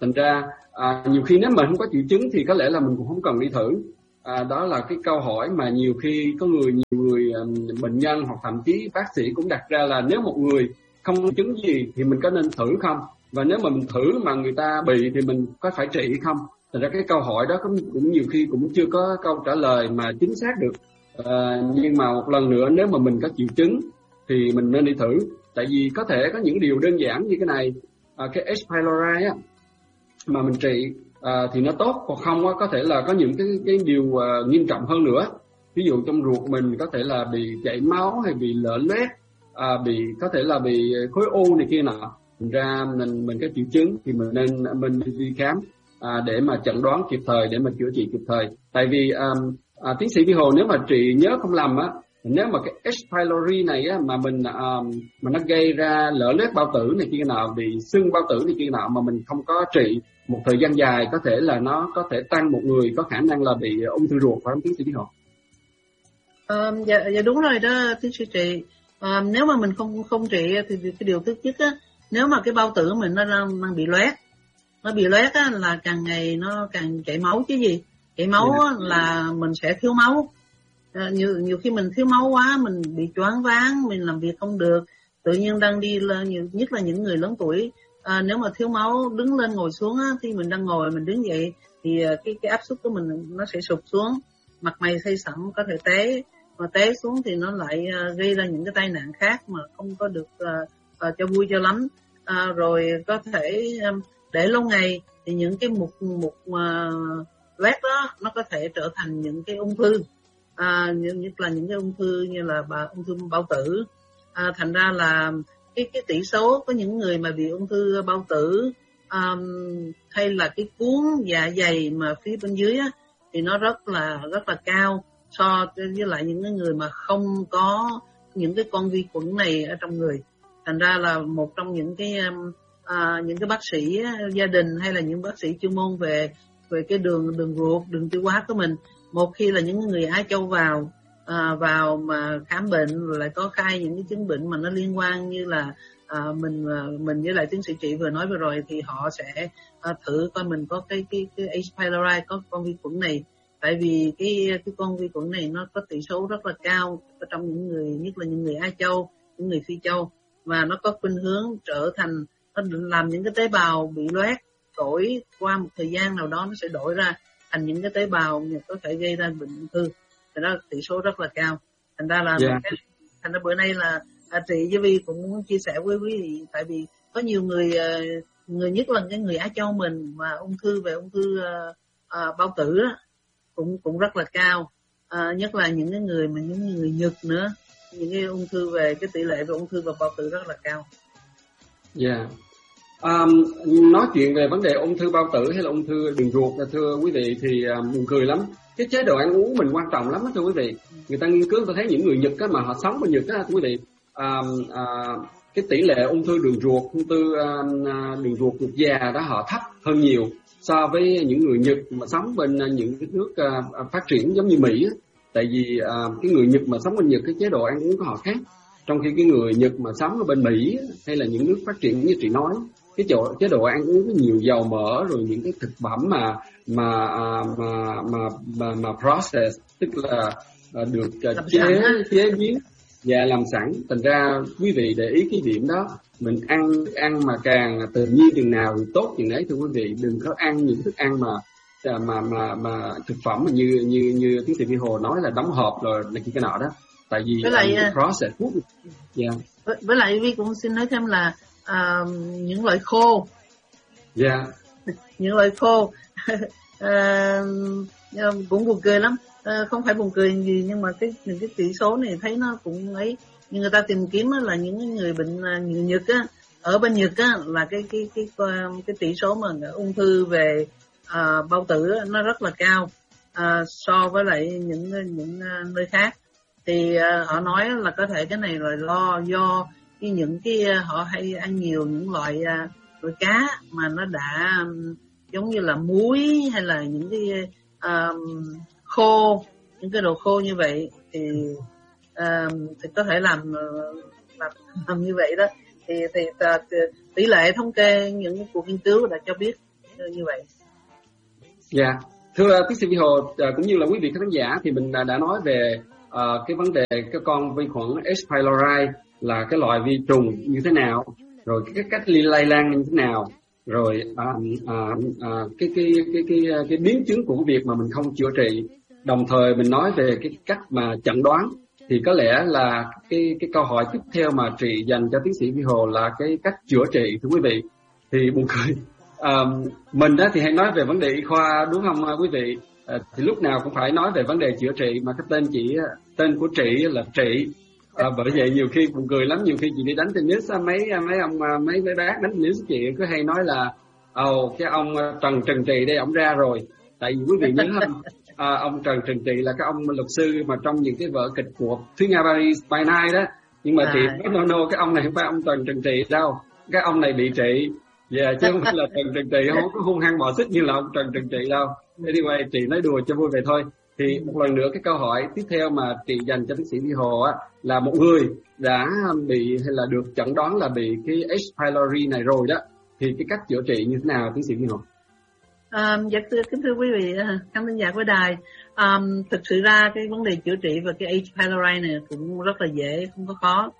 Thành ra à, nhiều khi nếu mà không có triệu chứng thì có lẽ là mình cũng không cần đi thử. À, đó là cái câu hỏi mà nhiều khi có người nhiều người um, bệnh nhân hoặc thậm chí bác sĩ cũng đặt ra là nếu một người không có chứng gì thì mình có nên thử không, và nếu mà mình thử mà người ta bị thì mình có phải trị không. Thành ra cái câu hỏi đó cũng, cũng nhiều khi cũng chưa có câu trả lời mà chính xác được. À, nhưng mà một lần nữa, nếu mà mình có triệu chứng thì mình nên đi thử, tại vì có thể có những điều đơn giản như cái này, à, cái H. pylori á, mà mình trị à, thì nó tốt, còn không á, có thể là có những cái cái điều uh, nghiêm trọng hơn nữa. Ví dụ trong ruột mình có thể là bị chảy máu hay bị lở loét, à, bị có thể là bị khối u này kia nọ. Thành ra mình mình có triệu chứng thì mình nên mình đi khám à, để mà chẩn đoán kịp thời, để mà chữa trị kịp thời. Tại vì um, à, tiến sĩ Vi Hồ, nếu mà trị nhớ không lầm á, nếu mà cái H. pylori này á, mà mình um, mà nó gây ra lở loét bao tử này kia nào, bị sưng bao tử này kia nào, mà mình không có trị một thời gian dài, có thể là nó có thể tăng một người có khả năng là bị ung thư ruột, phải không tiến sĩ Vi Hồ? À, dạ, dạ đúng rồi đó tiến sĩ Trị. À, nếu mà mình không không trị thì cái điều thứ nhất á, nếu mà cái bao tử mình nó đang, đang bị loét, nó bị loét á, là càng ngày nó càng chảy máu chứ gì. Chảy máu á, là mình sẽ thiếu máu. À, nhiều nhiều khi mình thiếu máu quá, mình bị choáng váng, mình làm việc không được, tự nhiên đang đi lên, nhiều nhất là những người lớn tuổi. À, nếu mà thiếu máu, đứng lên ngồi xuống á, khi mình đang ngồi mình đứng dậy thì cái cái áp suất của mình nó sẽ sụt xuống, mặt mày say sẩm, có thể té, mà té xuống thì nó lại uh, gây ra những cái tai nạn khác mà không có được uh, uh, cho vui cho lắm. Uh, rồi có thể um, để lâu ngày thì những cái mục mục uh, loét đó nó có thể trở thành những cái ung thư, uh, nhất là những cái ung thư như là bà, ung thư bao tử. Uh, thành ra là cái cái tỷ số có những người mà bị ung thư bao tử um, hay là cái cuống dạ dày mà phía bên dưới á, thì nó rất là rất là cao so với lại những người mà không có những cái con vi khuẩn này ở trong người. Thành ra là một trong những cái uh, những cái bác sĩ gia đình hay là những bác sĩ chuyên môn về về cái đường đường ruột, đường tiêu hóa của mình, một khi là những người Á Châu vào À, vào mà khám bệnh rồi lại có khai những cái chứng bệnh mà nó liên quan như là à, mình mình với lại tiến sĩ Trị vừa nói vừa rồi, thì họ sẽ à, thử coi mình có cái cái cái H. pylori, có con vi khuẩn này. Tại vì cái cái con vi khuẩn này nó có tỷ số rất là cao ở trong những người, nhất là những người Á Châu, những người Phi Châu, và nó có khuynh hướng trở thành, nó làm những cái tế bào bị loét đổi qua một thời gian nào đó, nó sẽ đổi ra thành những cái tế bào có thể gây ra bệnh ung thư. Thì đó tỷ số rất là cao. Thành ra là yeah. cái, thành ra bữa nay là à, Trị với Vi cũng muốn chia sẻ với quý vị, tại vì có nhiều người người nhất là cái người Á Châu mình mà ung thư về ung thư uh, uh, bao tử đó, cũng cũng rất là cao. Uh, nhất là những cái người mà những người Nhật nữa, những cái ung thư về cái tỷ lệ về ung thư và bao tử rất là cao. Dạ. Yeah. Um, nói chuyện về vấn đề ung thư bao tử hay là ung thư đường ruột, thưa quý vị, thì um, buồn cười lắm. Cái chế độ ăn uống mình quan trọng lắm đó, thưa quý vị. Người ta nghiên cứu, tôi thấy những người Nhật á, mà họ sống bên Nhật á, thưa quý vị, à, à, cái tỷ lệ ung thư đường ruột, ung thư à, đường ruột ruột già đó họ thấp hơn nhiều so với những người Nhật mà sống bên những cái nước à, phát triển giống như Mỹ á. Tại vì à, cái người Nhật mà sống bên Nhật, cái chế độ ăn uống của họ khác, trong khi cái người Nhật mà sống ở bên Mỹ hay là những nước phát triển như chị nói, cái chỗ chế độ ăn uống có nhiều dầu mỡ, rồi những cái thực phẩm mà mà mà mà mà, mà process, tức là được chế chế biến và làm sẵn. Thành ra quý vị để ý cái điểm đó, mình ăn thức ăn mà càng tự nhiên chừng nào thì tốt chừng đấy, thưa quý vị. Đừng có ăn những thức ăn mà mà mà mà thực phẩm mà như như như tiến sĩ Vi Hồ nói là đóng hộp rồi này kia cái nọ đó. Tại vì với lại uh, process food. Yeah. với, với lại Vi cũng xin nói thêm là uh, những loại khô. Dạ. Yeah. Những loại khô uh, cũng buồn cười lắm. Uh, không phải buồn cười gì, nhưng mà cái những cái tỷ số này thấy nó cũng ấy. Nhưng người ta tìm kiếm là những người bệnh người Nhật á, ở bên Nhật á, là cái cái cái cái, cái tỷ số mà ung thư về uh, bao tử á, nó rất là cao uh, so với lại những những uh, nơi khác. Thì uh, họ nói là có thể cái này là lo do cái những cái uh, họ hay ăn nhiều những loại uh, loại cá mà nó đã um, giống như là muối hay là những cái uh, khô, những cái đồ khô như vậy thì uh, thì có thể làm làm, làm như vậy đó. Thì thì uh, tỷ lệ thống kê những cái cuộc nghiên cứu đã cho biết như vậy. Dạ, yeah. Thưa tiến sĩ Vi Hồ cũng như là quý vị khán giả, thì mình đã, đã nói về uh, cái vấn đề cái con vi khuẩn H. pylori là cái loại vi trùng như thế nào, rồi cái cách lây lan như thế nào, rồi uh, uh, uh, cái, cái cái cái cái biến chứng của việc mà mình không chữa trị. Đồng thời mình nói về cái cách mà chẩn đoán, thì có lẽ là cái cái câu hỏi tiếp theo mà Trị dành cho tiến sĩ Vi Hồ là cái cách chữa trị, thưa quý vị. Thì buồn cười, à, mình đó thì hay nói về vấn đề y khoa, đúng không quý vị? À, thì lúc nào cũng phải nói về vấn đề chữa trị, mà cái tên chị tên của Trị là Trị. À, bởi vậy nhiều khi buồn cười lắm, nhiều khi chị đi đánh tennis, mấy mấy ông mấy mấy bác đánh tennis chị cứ hay nói là ồ oh, cái ông Trần Trần Trị đây ông ra rồi. Tại vì quý vị nhớ không? À, ông Trần Trần Trị là cái ông luật sư mà trong những cái vở kịch của Thúy Nga Paris by Night đó. Nhưng mà à. chị nói no no cái ông này không phải ông Trần Trần Trị đâu, cái ông này bị trị. Dạ yeah, chứ không phải là Trần Trần Trị, không có hung hăng bò xích như là ông Trần Trần Trị đâu. Anyway, chị nói đùa cho vui vậy thôi. Thì một lần nữa cái câu hỏi tiếp theo mà chị dành cho tiến sĩ Vi Hồ á, là một người đã bị hay là được chẩn đoán là bị cái H. pylori này rồi đó, thì cái cách chữa trị như thế nào tiến sĩ Vi Hồ? À, dạ thưa, kính thưa quý vị khán thính giả của đài, um, thực sự ra cái vấn đề chữa trị và cái H. pylori này cũng rất là dễ, không có khó.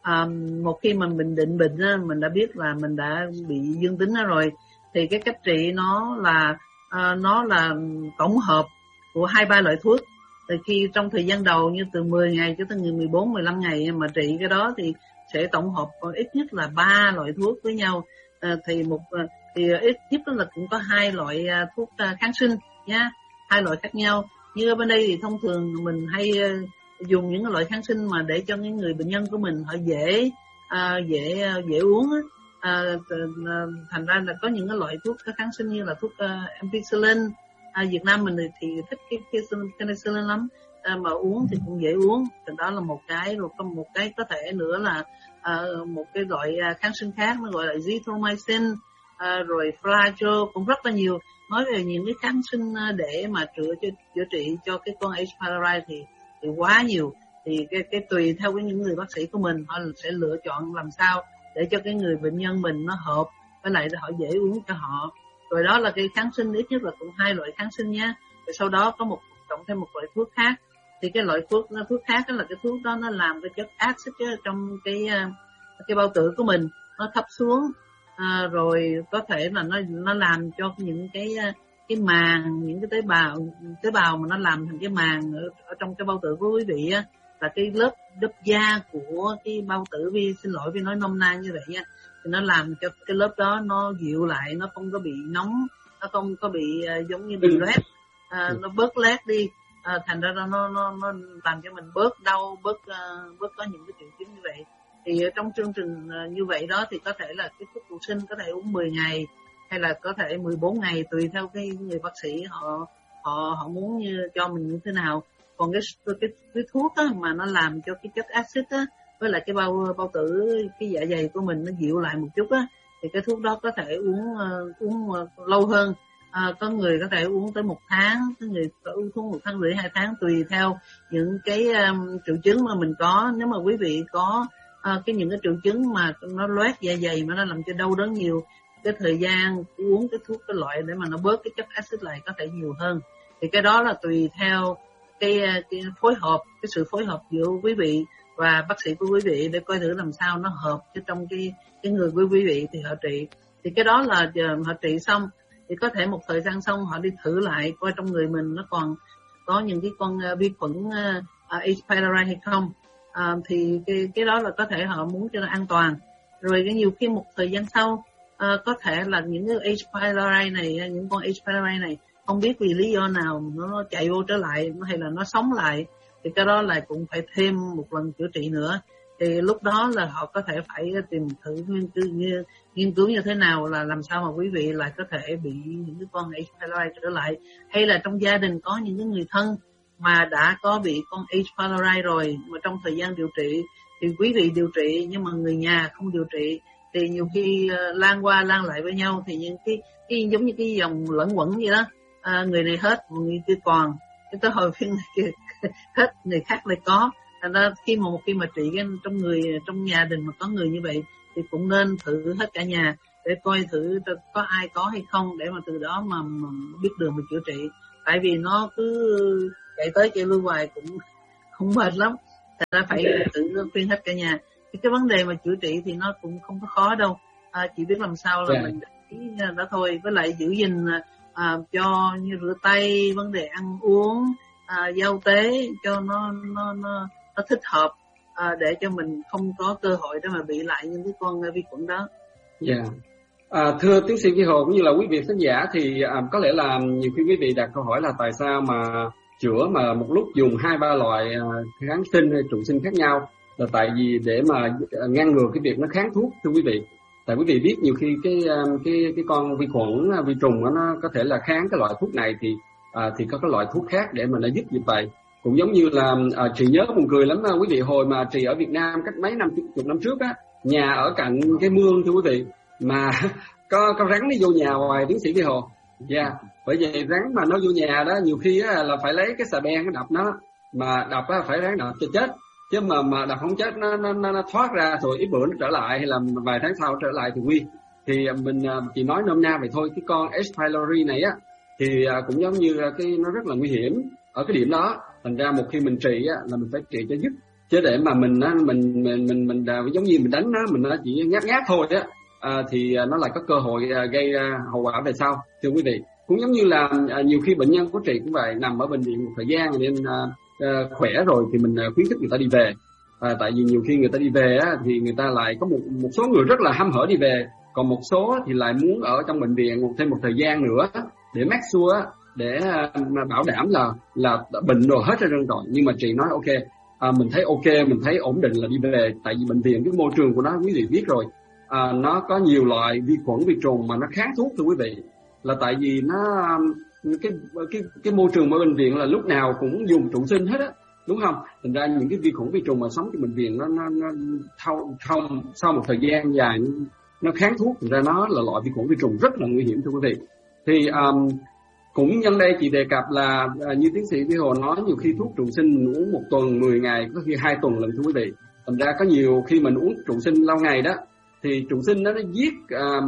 Um, một khi mà mình định bệnh á, mình đã biết là mình đã bị dương tính đó rồi, thì cái cách trị nó là uh, nó là tổng hợp của hai ba loại thuốc. Từ khi trong thời gian đầu như từ mười ngày cho tới ngày mười bốn mười lăm ngày mà trị cái đó thì sẽ tổng hợp ít nhất là ba loại thuốc với nhau. Uh, thì một uh, thì ít nhất là cũng có hai loại uh, thuốc uh, kháng sinh nha, hai loại khác nhau. Như ở bên đây thì thông thường mình hay uh, dùng những loại kháng sinh mà để cho những người bệnh nhân của mình họ dễ uh, dễ uh, dễ uống á. Uh, uh, thành ra là có những cái loại thuốc kháng sinh như là thuốc uh, ampicillin. À, Việt Nam mình thì thích cái penicillin lắm, à, mà uống thì cũng dễ uống. Thì đó là một cái. Rồi có một cái có thể nữa là à, một cái loại kháng sinh khác nó gọi là zithromycin, à, rồi flagyl, cũng rất là nhiều. Nói về những cái kháng sinh để mà chữa cho chữa trị cho cái con H. pylori thì thì quá nhiều. Thì cái cái tùy theo cái những người bác sĩ của mình, họ sẽ lựa chọn làm sao để cho cái người bệnh nhân mình nó hợp, với lại họ dễ uống cho họ. Rồi đó là cái kháng sinh, ít nhất là cũng hai loại kháng sinh nhé. Rồi sau đó có một cộng thêm một loại thuốc khác. Thì cái loại thuốc thuốc khác đó là cái thuốc đó nó làm cái chất axit trong cái cái bao tử của mình nó thấp xuống, à, rồi có thể là nó nó làm cho những cái cái màng, những cái tế bào tế bào mà nó làm thành cái màng ở, ở trong cái bao tử của quý vị á, là cái lớp lớp da của cái bao tử, vì xin lỗi vì nói nôm na như vậy á, thì nó làm cho cái lớp đó nó dịu lại, nó không có bị nóng, nó không có bị uh, giống như bị loét, uh, nó bớt loét đi, uh, thành ra nó nó nó làm cho mình bớt đau, bớt uh, bớt có những cái triệu chứng như vậy. Thì trong chương trình uh, như vậy đó thì có thể là cái thuốc thụ sinh có thể uống mười ngày hay là có thể mười bốn ngày, tùy theo cái người bác sĩ họ họ họ muốn như cho mình như thế nào. Còn cái cái cái thuốc á, mà nó làm cho cái chất axit á, với lại cái bao bao tử, cái dạ dày của mình nó dịu lại một chút á, thì cái thuốc đó có thể uống uh, uống uh, lâu hơn. Uh, có người có thể uống tới một tháng, có người có uống thuốc một tháng rưỡi, hai tháng, tùy theo những cái um, triệu chứng mà mình có. Nếu mà quý vị có uh, cái những cái triệu chứng mà nó loét dạ dày mà nó làm cho đau đớn nhiều, cái thời gian uống cái thuốc cái loại để mà nó bớt cái chất axit lại có thể nhiều hơn. Thì cái đó là tùy theo cái, cái phối hợp, cái sự phối hợp giữa quý vị và bác sĩ của quý vị để coi thử làm sao nó hợp cho trong cái cái người của quý vị thì họ trị. Thì cái đó là giờ họ trị xong thì có thể một thời gian xong họ đi thử lại coi trong người mình nó còn có những cái con uh, vi khuẩn uh, H. pylori hay không. Uh, thì cái cái đó là có thể họ muốn cho nó an toàn. Rồi cái nhiều khi một thời gian sau uh, có thể là những cái H. pylori này, những con H. pylori này không biết vì lý do nào nó chạy vô trở lại hay là nó sống lại, thì cái đó là cũng phải thêm một lần chữa trị nữa. Thì lúc đó là họ có thể phải tìm thử nghiên cứu như, nghiên cứu như thế nào là làm sao mà quý vị lại có thể bị những cái con H. pylori trở lại, hay là trong gia đình có những cái người thân mà đã có bị con H. pylori rồi mà trong thời gian điều trị thì quý vị điều trị nhưng mà người nhà không điều trị, thì nhiều khi lan qua lan lại với nhau, thì những cái, cái giống như cái dòng lẫn quẩn vậy đó. À, người này hết, người kia còn, cái tới hồi phiên này kia hết, người khác lại có. Thành ra khi mà một khi mà trị cái trong người trong gia đình mà có người như vậy thì cũng nên thử hết cả nhà. để coi thử có ai có hay không, để mà từ đó mà, mà biết đường mà chữa trị. Tại vì nó cứ chạy tới chạy lui hoài cũng không mệt lắm, thành ra phải tự khuyên hết cả nhà. Thì cái vấn đề mà chữa trị thì nó cũng không có khó đâu, à, chỉ biết làm sao là yeah. mình để ý đó thôi. Với lại giữ gìn à, cho như rửa tay, vấn đề ăn uống, à, giao tế cho nó nó nó, nó thích hợp, à, để cho mình không có cơ hội để mà bị lại những cái con vi khuẩn đó. Dạ. Yeah. À, thưa tiến sĩ Vi Hồ cũng như là quý vị khán giả, thì à, có lẽ là nhiều khi quý vị đặt câu hỏi là tại sao mà chữa mà một lúc dùng hai ba loại à, kháng sinh hay trụ sinh khác nhau, là tại vì để mà ngăn ngừa cái việc nó kháng thuốc. Thưa quý vị, tại quý vị biết nhiều khi cái cái cái con vi khuẩn vi trùng nó có thể là kháng cái loại thuốc này, thì à, thì có cái loại thuốc khác để mà nó giúp như vậy. Cũng giống như là à, chị nhớ buồn cười lắm quý vị, hồi mà chị ở Việt Nam cách mấy năm chục năm trước á, nhà ở cạnh cái mương thưa quý vị, mà có có rắn đi vô nhà hoài tiến sĩ Vi Hồ. Dạ, yeah. Bởi vậy rắn mà nó vô nhà đó nhiều khi á, là phải lấy cái xà beng nó đập nó, mà đập á, phải rắn đập cho chết, chứ mà mà đập không chết nó nó nó thoát ra rồi ít bữa nó trở lại, hay là vài tháng sau trở lại thì nguy. Thì mình chỉ nói nôm na vậy thôi. Cái con H. pylori này á thì cũng giống như cái nó rất là nguy hiểm ở cái điểm đó. Thành ra một khi mình trị á là mình phải trị cho dứt, chứ để mà mình á mình mình mình mình giống như mình đánh nó, mình nó chỉ ngáp ngáp thôi á, à, thì nó lại có cơ hội gây hậu quả về sau. Thưa quý vị, cũng giống như là nhiều khi bệnh nhân của chị cũng vậy, nằm ở bệnh viện một thời gian nên uh, khỏe rồi thì mình khuyến khích người ta đi về. À, tại vì nhiều khi người ta đi về á, thì người ta lại có một một số người rất là hăm hở đi về, còn một số thì lại muốn ở trong bệnh viện một thêm một thời gian nữa để make sure, để uh, bảo đảm là là bệnh rồi hết rồi rồi. Nhưng mà chị nói ok, à, mình thấy ok, mình thấy ổn định là đi về. Tại vì bệnh viện cái môi trường của nó quý vị biết rồi, à, nó có nhiều loại vi khuẩn vi trùng mà nó kháng thuốc. Thưa quý vị, là tại vì nó cái cái cái môi trường ở bệnh viện là lúc nào cũng dùng trụ sinh hết á, đúng không? Thành ra những cái vi khuẩn vi trùng mà sống trong bệnh viện nó nó nó thâu thâu sau một thời gian dài nó, nó kháng thuốc, thành ra nó là loại vi khuẩn vi trùng rất là nguy hiểm. Thưa quý vị, thì um, cũng nhân đây chị đề cập là uh, như tiến sĩ Vi Hồ nói, nhiều khi thuốc trụ sinh mình uống một tuần, mười ngày, có khi hai tuần lần. Thưa quý vị, thành ra có nhiều khi mình uống trụ sinh lâu ngày đó thì trụ sinh đó nó giết uh,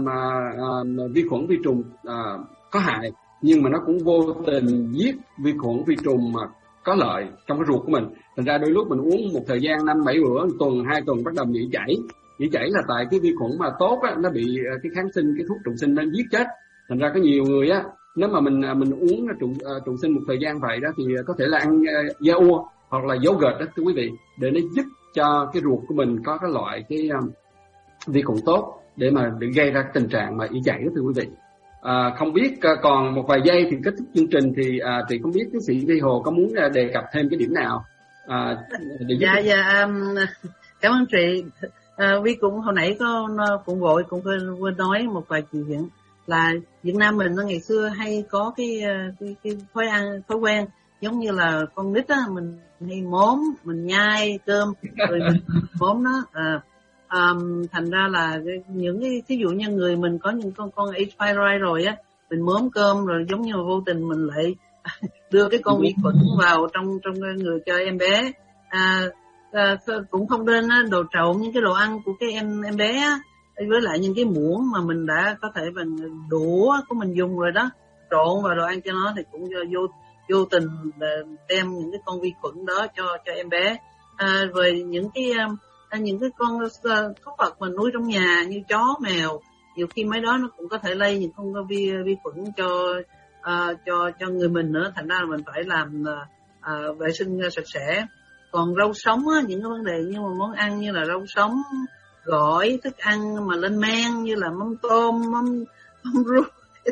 uh, vi khuẩn vi trùng uh, có hại, nhưng mà nó cũng vô tình giết vi khuẩn vi trùng mà có lợi trong cái ruột của mình. Thành ra đôi lúc mình uống một thời gian năm bảy bữa, một tuần hai tuần bắt đầu bị chảy. Bị chảy là tại cái vi khuẩn mà tốt á, nó bị cái kháng sinh, cái thuốc trụ sinh nó giết chết. Thành ra có nhiều người á, nếu mà mình mình uống trụ uh, trụ sinh một thời gian vậy đó thì có thể là ăn uh, da ua hoặc là yogurt đó thưa quý vị, để nó giúp cho cái ruột của mình có cái loại cái um, vi khuẩn tốt để mà để gây ra tình trạng mà ị chảy đó thưa quý vị. À, không biết uh, còn một vài giây thì kết thúc chương trình thì uh, chị không biết tiến sĩ Vi Hồ có muốn uh, đề cập thêm cái điểm nào? À, để dạ giúp... dạ um, cảm ơn chị. Uh, Vi cũng hồi nãy có cũng vội cũng quên nói một vài chuyện là Việt Nam mình ngày xưa hay có cái cái, cái thói ăn thói quen giống như là con nít á, mình hay móm, mình nhai cơm rồi mình móm nó. À, um, thành ra là những cái thí dụ như người mình có những con con H. pylori rồi á, mình móm cơm rồi giống như vô tình mình lại đưa cái con vi khuẩn vào trong trong người cho em bé. À, à, cũng không nên đồ trộn những cái đồ ăn của cái em em bé á, với lại những cái muỗng mà mình đã có thể bằng đũa của mình dùng rồi đó, trộn vào đồ ăn cho nó thì cũng vô vô tình đem những cái con vi khuẩn đó cho cho em bé. À, về những cái à, những cái con súc vật mình nuôi trong nhà như chó mèo, nhiều khi mấy đó nó cũng có thể lây những con vi vi khuẩn cho à, cho cho người mình nữa. Thành ra là mình phải làm à, vệ sinh sạch sẽ. Còn rau sống á, những cái vấn đề như một món ăn như là rau sống, gỏi, thức ăn mà lên men như là mắm tôm, mắm mắm ruốc,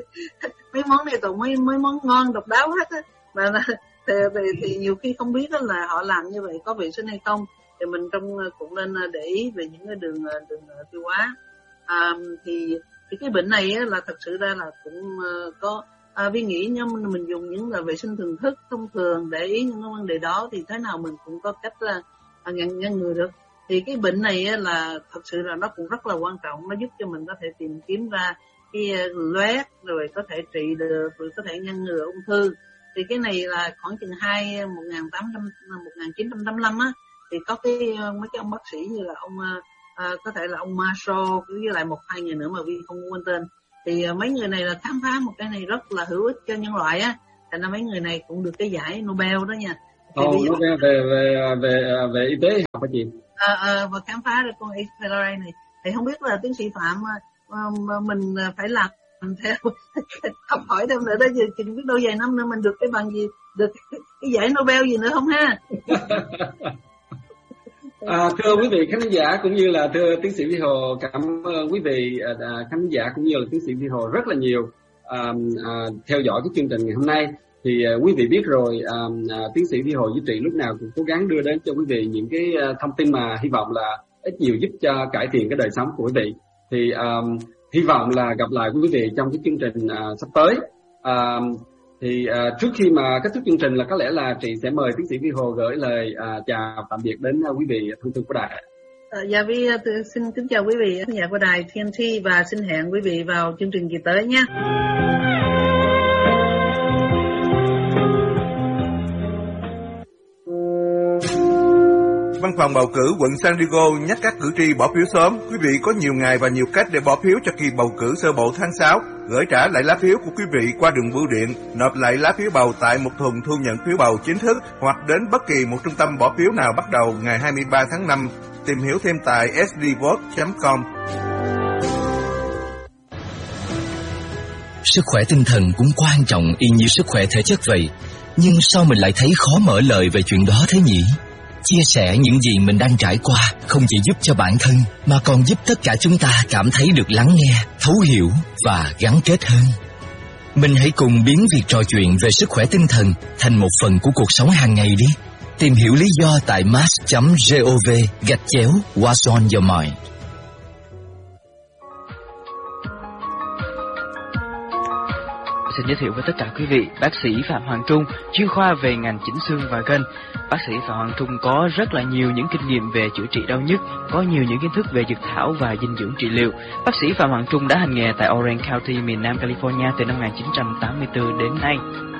mấy món này toàn mấy mấy món ngon độc đáo hết á, mà thì, thì, thì nhiều khi không biết là họ làm như vậy có vệ sinh hay không, thì mình trong cũng nên để ý về những cái đường đường tiêu hóa. À, thì, thì cái bệnh này á, là thật sự ra là cũng có à, Vi nghĩ nếu mình dùng những là vệ sinh thường thức thông thường để ý những vấn đề đó thì thế nào mình cũng có cách là ngăn ngăn ngừa được. Thì cái bệnh này là thật sự là nó cũng rất là quan trọng, nó giúp cho mình có thể tìm kiếm ra cái loét rồi có thể trị được, rồi có thể ngăn ngừa ung thư. Thì cái này là khoảng chừng hai một nghìn tám trăm một nghìn chín trăm tám mươi lăm á, thì có cái mấy cái ông bác sĩ như là ông uh, có thể là ông Marshall với lại một hai người nữa mà Vi không quên tên. Thì uh, mấy người này là khám phá một cái này rất là hữu ích cho nhân loại á, thành ra mấy người này cũng được cái giải Nobel đó nha. Ồ, oh, Nobel về về về về y tế học hả chị? Ờ uh, uh, và khám phá được con H. pylori này. Thì không biết là tiến sĩ Phạm uh, mình phải làm theo học hỏi thêm nữa đó, giờ chị biết đâu vài năm nữa mình được cái bằng gì, được cái giải Nobel gì nữa không ha? À, thưa quý vị khán giả cũng như là thưa tiến sĩ Vi Hồ, cảm ơn quý vị à, khán giả cũng như là tiến sĩ Vi Hồ rất là nhiều à, à, theo dõi cái chương trình ngày hôm nay. Thì à, quý vị biết rồi, à, à, tiến sĩ Vi Hồ Duy Trị lúc nào cũng cố gắng đưa đến cho quý vị những cái à, thông tin mà hy vọng là ít nhiều giúp cho cải thiện cái đời sống của quý vị. Thì à, hy vọng là gặp lại quý vị trong cái chương trình à, sắp tới. À, thì à, trước khi mà kết thúc chương trình là có lẽ là chị sẽ mời tiến sĩ Vi Hồ gửi lời à, chào tạm biệt đến quý vị thân thương của đài. À, dạ Vi xin kính chào quý vị khán giả của đài tê en tê và xin hẹn quý vị vào chương trình kỳ tới nhé. Văn phòng bầu cử quận San Diego nhắc các cử tri bỏ phiếu sớm. Quý vị có nhiều ngày và nhiều cách để bỏ phiếu cho kỳ bầu cử sơ bộ tháng sáu. Gửi trả lại lá phiếu của quý vị qua đường bưu điện, nộp lại lá phiếu bầu tại một thùng thu nhận phiếu bầu chính thức hoặc đến bất kỳ một trung tâm bỏ phiếu nào bắt đầu ngày hai mươi ba tháng năm. Tìm hiểu thêm tại s d vote chấm com. Sức khỏe tinh thần cũng quan trọng y như sức khỏe thể chất vậy. Nhưng sao mình lại thấy khó mở lời về chuyện đó thế nhỉ? Chia sẻ những gì mình đang trải qua không chỉ giúp cho bản thân mà còn giúp tất cả chúng ta cảm thấy được lắng nghe, thấu hiểu và gắn kết hơn. Mình hãy cùng biến việc trò chuyện về sức khỏe tinh thần thành một phần của cuộc sống hàng ngày đi. Tìm hiểu lý do tại mass chấm gov gạch chéo What's on your mind. Xin giới thiệu với tất cả quý vị, bác sĩ Phạm Hoàng Trung, chuyên khoa về ngành chỉnh xương và gân. Bác sĩ Phạm Hoàng Trung có rất là nhiều những kinh nghiệm về chữa trị đau nhức, có nhiều những kiến thức về dược thảo và dinh dưỡng trị liệu. Bác sĩ Phạm Hoàng Trung đã hành nghề tại Orange County, miền Nam California từ năm một nghìn chín trăm tám mươi tư đến nay.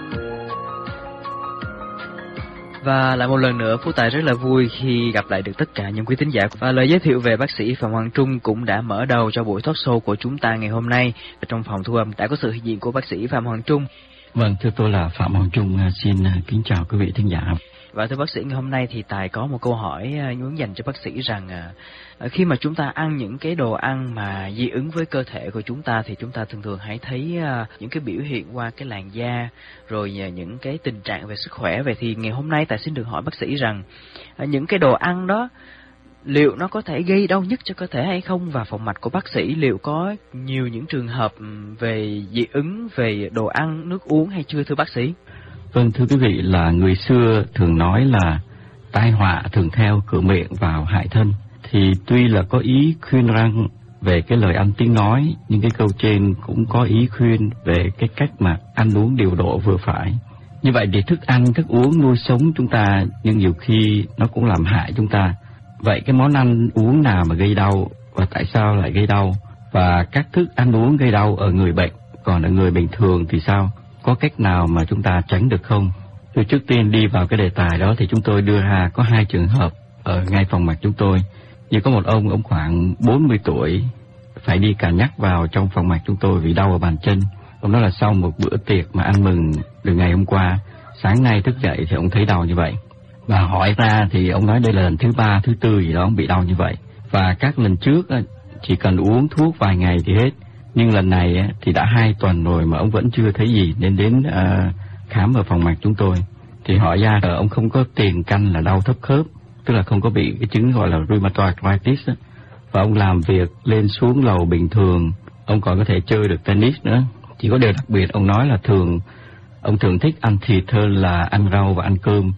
Và lại một lần nữa, Phú Tài rất là vui khi gặp lại được tất cả những quý thính giả. Và lời giới thiệu về bác sĩ Phạm Hoàng Trung cũng đã mở đầu cho buổi talk show của chúng ta ngày hôm nay. Trong phòng thu âm đã có sự hiện diện của bác sĩ Phạm Hoàng Trung. Vâng, thưa tôi là Phạm Hoàng Trung, xin kính chào quý vị thính giả. Và thưa bác sĩ, ngày hôm nay thì Tài có một câu hỏi muốn dành cho bác sĩ rằng khi mà chúng ta ăn những cái đồ ăn mà dị ứng với cơ thể của chúng ta thì chúng ta thường thường hãy thấy những cái biểu hiện qua cái làn da rồi những cái tình trạng về sức khỏe. Vậy thì ngày hôm nay Tài xin được hỏi bác sĩ rằng những cái đồ ăn đó liệu nó có thể gây đau nhức cho cơ thể hay không, và phòng mạch của bác sĩ liệu có nhiều những trường hợp về dị ứng về đồ ăn, nước uống hay chưa thưa bác sĩ? Vâng, thưa quý vị, là người xưa thường nói là tai họa thường theo cửa miệng vào hại thân. Thì tuy là có ý khuyên răng về cái lời ăn tiếng nói, nhưng cái câu trên cũng có ý khuyên về cái cách mà ăn uống điều độ vừa phải. Như vậy thì thức ăn, thức uống nuôi sống chúng ta, nhưng nhiều khi nó cũng làm hại chúng ta. Vậy cái món ăn uống nào mà gây đau và tại sao lại gây đau? Và các thức ăn uống gây đau ở người bệnh, còn ở người bình thường thì sao? Có cách nào mà chúng ta tránh được không? Tôi trước tiên đi vào cái đề tài đó thì chúng tôi đưa ra có hai trường hợp ở ngay phòng mạch chúng tôi. Như có một ông, ông khoảng bốn mươi tuổi, phải đi cà nhắc vào trong phòng mạch chúng tôi vì đau ở bàn chân. Ông nói là sau một bữa tiệc mà ăn mừng từ ngày hôm qua, sáng nay thức dậy thì ông thấy đau như vậy. Và hỏi ra thì ông nói đây là lần thứ ba, thứ tư gì đó ông bị đau như vậy. Và các lần trước chỉ cần uống thuốc vài ngày thì hết. Nhưng lần này thì đã hai tuần rồi mà ông vẫn chưa thấy gì, nên đến uh, khám ở phòng mạch chúng tôi. Thì hỏi ra là ông không có tiền căn là đau thấp khớp, tức là không có bị cái chứng gọi là rheumatoid arthritis đó. Và ông làm việc lên xuống lầu bình thường, ông còn có thể chơi được tennis nữa. Chỉ có điều đặc biệt ông nói là thường ông thường thích ăn thịt hơn là ăn rau và ăn cơm.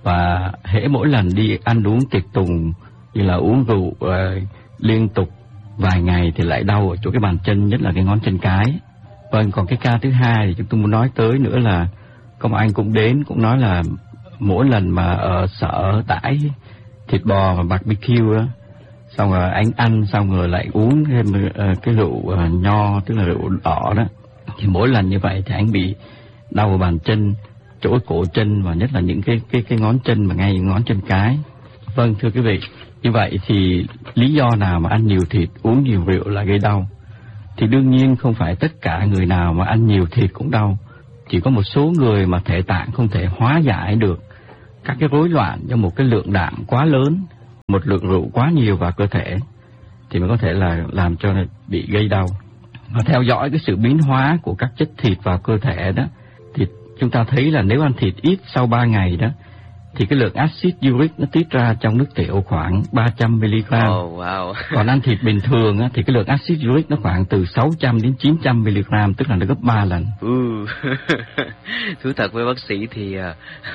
Và hễ mỗi lần đi ăn uống tiệc tùng như là uống rượu uh, liên tục vài ngày thì lại đau ở chỗ cái bàn chân, nhất là cái ngón chân cái. Vâng, còn cái ca thứ hai thì chúng tôi muốn nói tới nữa là có một anh cũng đến, cũng nói là mỗi lần mà ở sở tải thịt bò và barbecue đó, xong rồi anh ăn xong rồi lại uống thêm uh, cái rượu uh, nho, tức là rượu đỏ đó, thì mỗi lần như vậy thì anh bị đau ở bàn chân, chỗ cổ chân và nhất là những cái cái cái ngón chân mà ngay ngón chân cái. Vâng, thưa quý vị, như vậy thì lý do nào mà ăn nhiều thịt, uống nhiều rượu là gây đau? Thì đương nhiên không phải tất cả người nào mà ăn nhiều thịt cũng đau. Chỉ có một số người mà thể tạng không thể hóa giải được các cái rối loạn do một cái lượng đạm quá lớn, một lượng rượu quá nhiều vào cơ thể thì mới có thể là làm cho bị gây đau. Và theo dõi cái sự biến hóa của các chất thịt vào cơ thể đó, thì chúng ta thấy là nếu ăn thịt ít sau ba ngày đó, thì cái lượng axit uric nó tiết ra trong nước tiểu khoảng ba trăm mi-li-gam. Oh, wow. Còn ăn thịt bình thường á, thì cái lượng axit uric nó khoảng từ sáu trăm đến chín trăm mi-li-gam, tức là nó gấp ba lần. Ừ. Thú thật với bác sĩ thì